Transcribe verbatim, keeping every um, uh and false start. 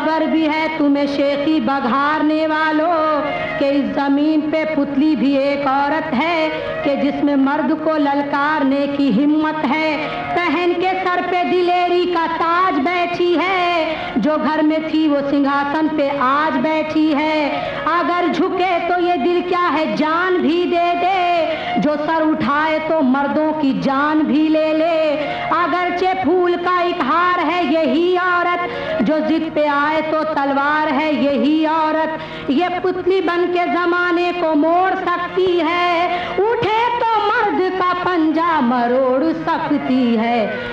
खबर भी है तुम्हें शेखी बघारने वालों कि इस जमीन पे पुतली भी एक औरत है कि जिसमें मर्द को ललकारने की हिम्मत है। पहन के सर पे दिलेरी का ताज बैठी है, जो घर में थी वो सिंहासन पे आज बैठी है। अगर झुके तो ये दिल क्या है जान भी दे दे, जो सर उठाए तो मर्दों की जान भी ले ले। अगरचे फूल का एक हार है यही औरत, जो जिद पे आए तो तलवार है यही औरत। ये पुतली बन के जमाने को मोड़ सकती है, उठे तो मर्द का पंजा मरोड़ सकती है।